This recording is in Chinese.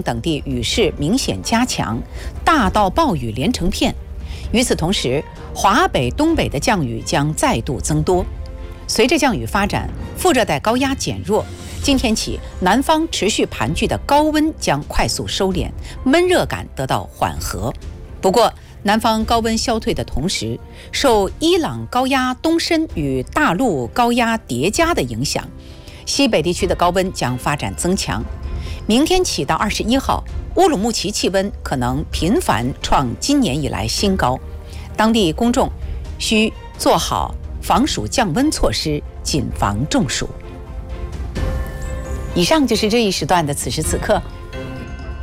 等地雨势明显加强，大到暴雨连成片。与此同时，华北、东北的降雨将再度增多。随着降雨发展，副热带高压减弱，今天起，南方持续盘踞的高温将快速收敛，闷热感得到缓和。不过，南方高温消退的同时，受伊朗高压东伸与大陆高压叠加的影响，西北地区的高温将发展增强。明天起到21号，乌鲁木齐气温可能频繁创今年以来新高，当地公众需做好防暑降温措施，谨防中暑。以上就是这一时段的此时此刻。